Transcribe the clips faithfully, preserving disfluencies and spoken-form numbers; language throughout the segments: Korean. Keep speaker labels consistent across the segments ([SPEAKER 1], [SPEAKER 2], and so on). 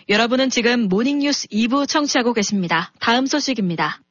[SPEAKER 1] 여러분은 지금 모닝뉴스 이 부 청취하고 계십니다. 다음 소식입니다.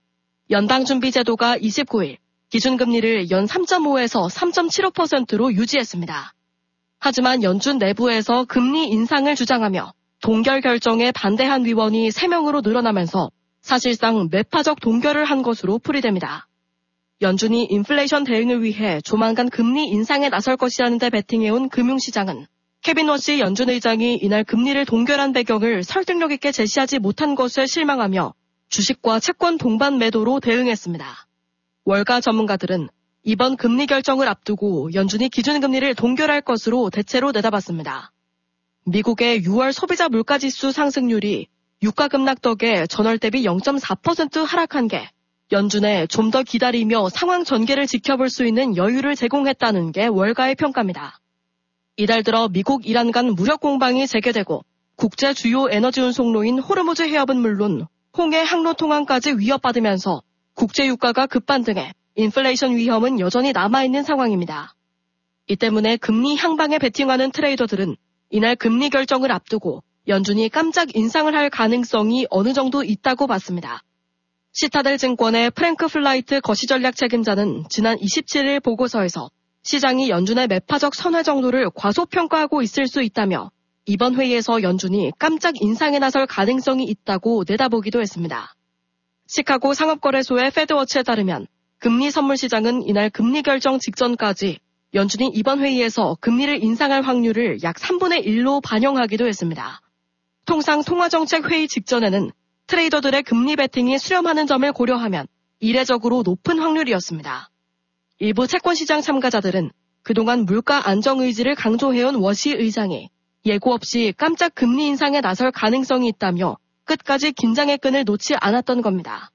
[SPEAKER 1] 연방준비제도가 이십구 일 기준금리를 연 삼 점 오에서 삼 점 칠오 퍼센트로 유지했습니다. 하지만 연준 내부에서 금리 인상을 주장하며 동결 결정에 반대한 위원이 세 명으로 늘어나면서 사실상 매파적 동결을 한 것으로 풀이됩니다. 연준이 인플레이션 대응을 위해 조만간 금리 인상에 나설 것이라는 데 베팅해온 금융시장은 케빈 워시 연준 의장이 이날 금리를 동결한 배경을 설득력 있게 제시하지 못한 것에 실망하며 주식과 채권 동반 매도로 대응했습니다. 월가 전문가들은 이번 금리 결정을 앞두고 연준이 기준금리를 동결할 것으로 대체로 내다봤습니다. 미국의 유월 소비자 물가지수 상승률이 유가 급락 덕에 전월 대비 영 점 사 퍼센트 하락한 게 연준에 좀 더 기다리며 상황 전개를 지켜볼 수 있는 여유를 제공했다는 게 월가의 평가입니다. 이달 들어 미국 이란 간 무력 공방이 재개되고 국제 주요 에너지 운송로인 호르무즈 해협은 물론 홍해 항로 통항까지 위협받으면서 국제 유가가 급반등해 인플레이션 위험은 여전히 남아있는 상황입니다. 이 때문에 금리 향방에 베팅하는 트레이더들은 이날 금리 결정을 앞두고 연준이 깜짝 인상을 할 가능성이 어느 정도 있다고 봤습니다. 시타델 증권의 프랭크 플라이트 거시전략 책임자는 지난 이십칠 일 보고서에서 시장이 연준의 매파적 선회 정도를 과소평가하고 있을 수 있다며 이번 회의에서 연준이 깜짝 인상에 나설 가능성이 있다고 내다보기도 했습니다. 시카고 상업거래소의 페드워치에 따르면 금리 선물 시장은 이날 금리 결정 직전까지 연준이 이번 회의에서 금리를 인상할 확률을 약 삼분의 일로 반영하기도 했습니다. 통상 통화정책 회의 직전에는 트레이더들의 금리 베팅이 수렴하는 점을 고려하면 이례적으로 높은 확률이었습니다. 일부 채권시장 참가자들은 그동안 물가 안정 의지를 강조해온 워시 의장이 예고 없이 깜짝 금리 인상에 나설 가능성이 있다며 끝까지 긴장의 끈을 놓지 않았던 겁니다.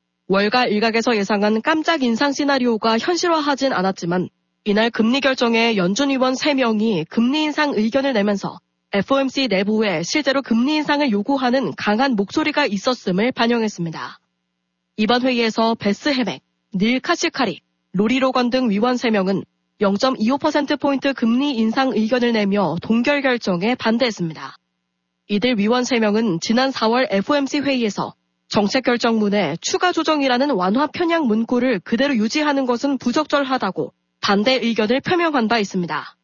[SPEAKER 1] 월가 일각에서 예상한 깜짝 인상 시나리오가 현실화하진 않았지만 이날 금리 결정에 연준 위원 세 명이 금리 인상 의견을 내면서 에프오엠씨 내부에 실제로 금리 인상을 요구하는 강한 목소리가 있었음을 반영했습니다. 이번 회의에서 베스 해맥, 닐 카시카리, 로리 로건 등 위원 세 명은 영 점 이오 퍼센트포인트 금리 인상 의견을 내며 동결 결정에 반대했습니다. 이들 위원 세 명은 지난 사월 에프오엠씨 회의에서 정책 결정문에 추가 조정이라는 완화 편향 문구를 그대로 유지하는 것은 부적절하다고 반대 의견을 표명한 바 있습니다.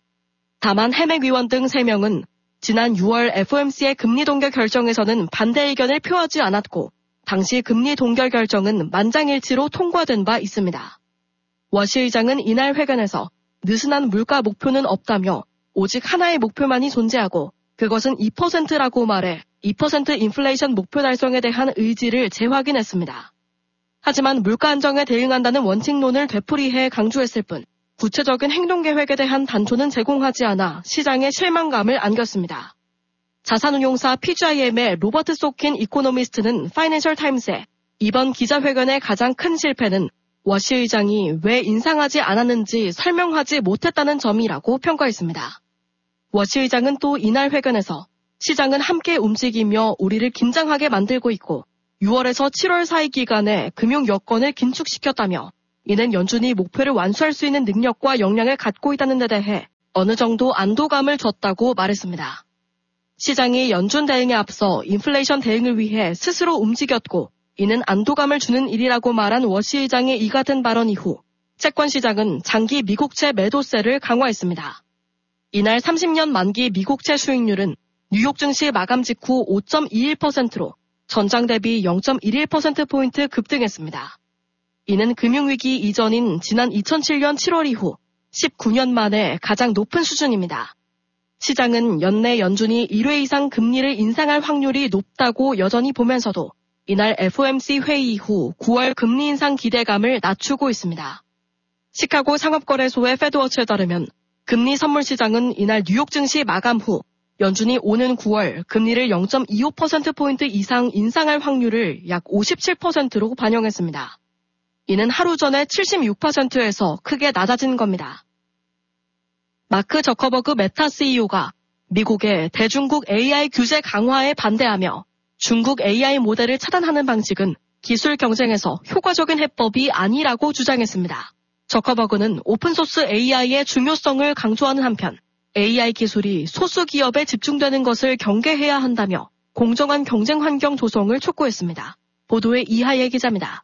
[SPEAKER 1] 다만 해맥 위원 등 세 명은 지난 유월 에프오엠씨의 금리 동결 결정에서는 반대 의견을 표하지 않았고 당시 금리 동결 결정은 만장일치로 통과된 바 있습니다. 워시 의장은 이날 회견에서 느슨한 물가 목표는 없다며 오직 하나의 목표만이 존재하고 그것은 이 퍼센트라고 말해 이 퍼센트 인플레이션 목표 달성에 대한 의지를 재확인했습니다. 하지만 물가 안정에 대응한다는 원칙론을 되풀이해 강조했을 뿐 구체적인 행동계획에 대한 단초는 제공하지 않아 시장에 실망감을 안겼습니다. 자산운용사 피지아이엠의 로버트 소킨 이코노미스트는 파이낸셜 타임스에 이번 기자회견의 가장 큰 실패는 워시 의장이 왜 인상하지 않았는지 설명하지 못했다는 점이라고 평가했습니다. 워시 의장은 또 이날 회견에서 시장은 함께 움직이며 우리를 긴장하게 만들고 있고 유월에서 칠월 사이 기간에 금융 여건을 긴축시켰다며 이는 연준이 목표를 완수할 수 있는 능력과 역량을 갖고 있다는 데 대해 어느 정도 안도감을 줬다고 말했습니다. 시장이 연준 대응에 앞서 인플레이션 대응을 위해 스스로 움직였고 이는 안도감을 주는 일이라고 말한 워시 의장의 이 같은 발언 이후 채권 시장은 장기 미국채 매도세를 강화했습니다. 이날 삼십 년 만기 미국채 수익률은 뉴욕 증시 마감 직후 오 점 이일 퍼센트로 전장 대비 영 점 일일 퍼센트포인트 급등했습니다. 이는 금융위기 이전인 지난 이천칠 년 칠월 이후 십구 년 만에 가장 높은 수준입니다. 시장은 연내 연준이 일 회 이상 금리를 인상할 확률이 높다고 여전히 보면서도 이날 에프오엠씨 회의 이후 구월 금리 인상 기대감을 낮추고 있습니다. 시카고 상업거래소의 페드워치에 따르면 금리 선물 시장은 이날 뉴욕 증시 마감 후 연준이 오는 구월 금리를 영 점 이오 퍼센트포인트 이상 인상할 확률을 약 오십칠 퍼센트로 반영했습니다. 이는 하루 전에 칠십육 퍼센트에서 크게 낮아진 겁니다. 마크 저커버그 메타 씨이오가 미국의 대중국 에이아이 규제 강화에 반대하며 중국 에이아이 모델을 차단하는 방식은 기술 경쟁에서 효과적인 해법이 아니라고 주장했습니다. 저커버그는 오픈소스 에이아이의 중요성을 강조하는 한편 에이아이 기술이 소수 기업에 집중되는 것을 경계해야 한다며 공정한 경쟁 환경 조성을 촉구했습니다. 보도에 이하예 기자입니다.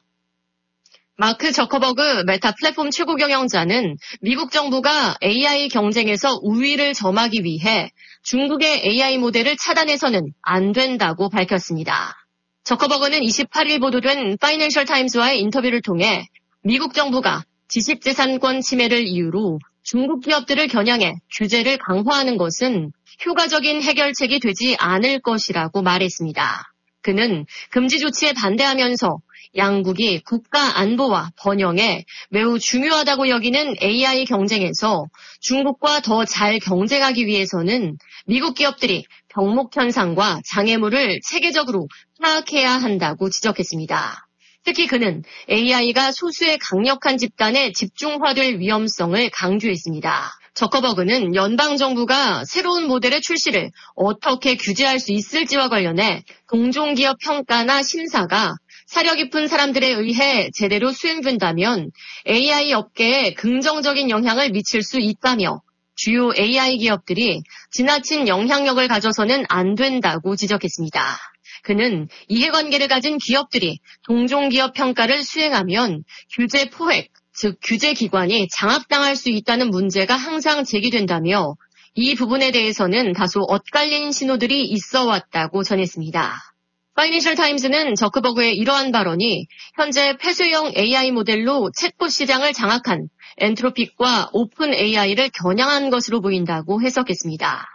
[SPEAKER 2] 마크 저커버그 메타 플랫폼 최고 경영자는 미국 정부가 에이아이 경쟁에서 우위를 점하기 위해 중국의 에이아이 모델을 차단해서는 안 된다고 밝혔습니다. 저커버그는 이십팔 일 보도된 파이낸셜 타임스와의 인터뷰를 통해 미국 정부가 지식재산권 침해를 이유로 중국 기업들을 겨냥해 규제를 강화하는 것은 효과적인 해결책이 되지 않을 것이라고 말했습니다. 그는 금지 조치에 반대하면서 양국이 국가 안보와 번영에 매우 중요하다고 여기는 에이아이 경쟁에서 중국과 더 잘 경쟁하기 위해서는 미국 기업들이 병목 현상과 장애물을 체계적으로 파악해야 한다고 지적했습니다. 특히 그는 에이아이가 소수의 강력한 집단에 집중화될 위험성을 강조했습니다. 저커버그는 연방정부가 새로운 모델의 출시를 어떻게 규제할 수 있을지와 관련해 공정기업 평가나 심사가 사려 깊은 사람들에 의해 제대로 수행된다면 에이아이 업계에 긍정적인 영향을 미칠 수 있다며 주요 에이아이 기업들이 지나친 영향력을 가져서는 안 된다고 지적했습니다. 그는 이해관계를 가진 기업들이 동종기업 평가를 수행하면 규제 포획, 즉 규제 기관이 장악당할 수 있다는 문제가 항상 제기된다며 이 부분에 대해서는 다소 엇갈린 신호들이 있어 왔다고 전했습니다. 파이낸셜 타임스는 저커버그의 이러한 발언이 현재 폐쇄형 에이아이 모델로 챗봇 시장을 장악한 엔트로픽과 오픈 에이아이를 겨냥한 것으로 보인다고 해석했습니다.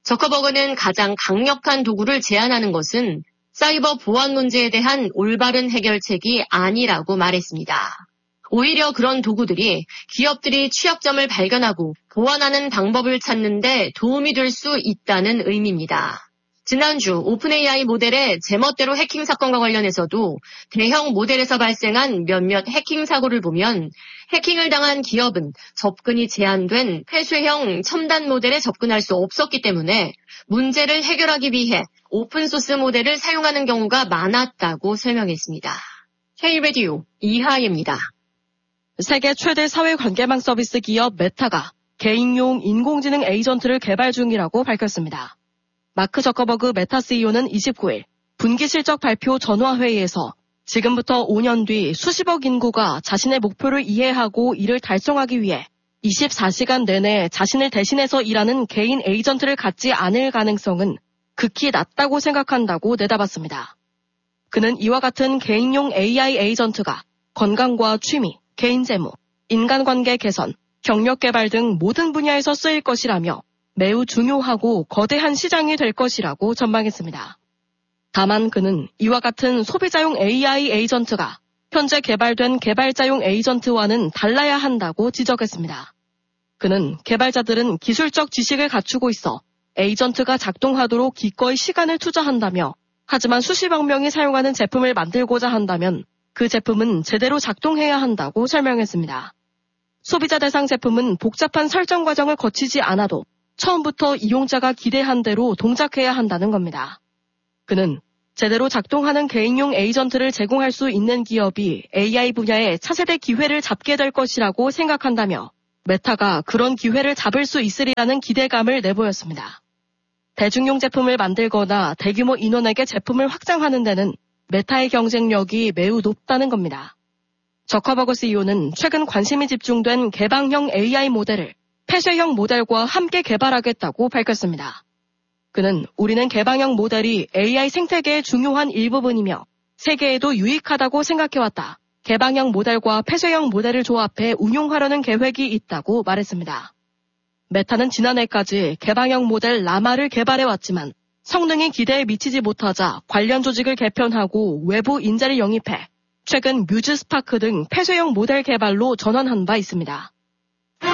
[SPEAKER 2] 저커버그는 가장 강력한 도구를 제안하는 것은 사이버 보안 문제에 대한 올바른 해결책이 아니라고 말했습니다. 오히려 그런 도구들이 기업들이 취약점을 발견하고 보완하는 방법을 찾는 데 도움이 될 수 있다는 의미입니다. 지난주 오픈에이아이 모델의 제멋대로 해킹 사건과 관련해서도 대형 모델에서 발생한 몇몇 해킹 사고를 보면 해킹을 당한 기업은 접근이 제한된 폐쇄형 첨단 모델에 접근할 수 없었기 때문에 문제를 해결하기 위해 오픈소스 모델을 사용하는 경우가 많았다고 설명했습니다. K-라디오 이하예입니다.
[SPEAKER 1] 세계 최대 사회관계망 서비스 기업 메타가 개인용 인공지능 에이전트를 개발 중이라고 밝혔습니다. 마크 저커버그 메타 씨이오는 이십구 일 분기 실적 발표 전화회의에서 지금부터 오 년 뒤 수십억 인구가 자신의 목표를 이해하고 이를 달성하기 위해 이십사 시간 내내 자신을 대신해서 일하는 개인 에이전트를 갖지 않을 가능성은 극히 낮다고 생각한다고 내다봤습니다. 그는 이와 같은 개인용 에이아이 에이전트가 건강과 취미, 개인 재무, 인간관계 개선, 경력 개발 등 모든 분야에서 쓰일 것이라며 매우 중요하고 거대한 시장이 될 것이라고 전망했습니다. 다만 그는 이와 같은 소비자용 에이아이 에이전트가 현재 개발된 개발자용 에이전트와는 달라야 한다고 지적했습니다. 그는 개발자들은 기술적 지식을 갖추고 있어 에이전트가 작동하도록 기꺼이 시간을 투자한다며 하지만 수십억 명이 사용하는 제품을 만들고자 한다면 그 제품은 제대로 작동해야 한다고 설명했습니다. 소비자 대상 제품은 복잡한 설정 과정을 거치지 않아도 처음부터 이용자가 기대한 대로 동작해야 한다는 겁니다. 그는 제대로 작동하는 개인용 에이전트를 제공할 수 있는 기업이 에이아이 분야의 차세대 기회를 잡게 될 것이라고 생각한다며 메타가 그런 기회를 잡을 수 있으리라는 기대감을 내보였습니다. 대중용 제품을 만들거나 대규모 인원에게 제품을 확장하는 데는 메타의 경쟁력이 매우 높다는 겁니다. 저커버그 씨이오는 최근 관심이 집중된 개방형 에이아이 모델을 폐쇄형 모델과 함께 개발하겠다고 밝혔습니다. 그는 우리는 개방형 모델이 에이아이 생태계의 중요한 일부분이며 세계에도 유익하다고 생각해왔다. 개방형 모델과 폐쇄형 모델을 조합해 운용하려는 계획이 있다고 말했습니다. 메타는 지난해까지 개방형 모델 라마를 개발해왔지만 성능이 기대에 미치지 못하자 관련 조직을 개편하고 외부 인재를 영입해 최근 뮤즈 스파크 등 폐쇄형 모델 개발로 전환한 바 있습니다.